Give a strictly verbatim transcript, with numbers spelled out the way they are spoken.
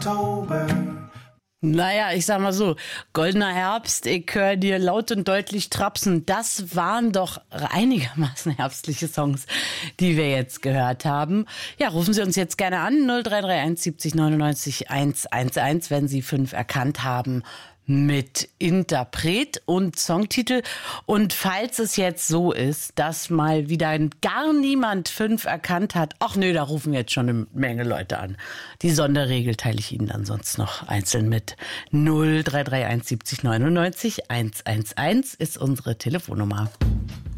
Naja, ich sag mal so, Goldener Herbst, ich höre dir laut und deutlich trapsen. Das waren doch einigermaßen herbstliche Songs, die wir jetzt gehört haben. Ja, rufen Sie uns jetzt gerne an, null drei drei eins siebzig neunundneunzig hundertelf, wenn Sie fünf erkannt haben mit Interpret und Songtitel. Und falls es jetzt so ist, dass mal wieder gar niemand fünf erkannt hat, ach nee, da rufen jetzt schon eine Menge Leute an. Die Sonderregel teile ich Ihnen dann sonst noch einzeln mit. null drei drei eins siebzig neunundneunzig hundertelf ist unsere Telefonnummer.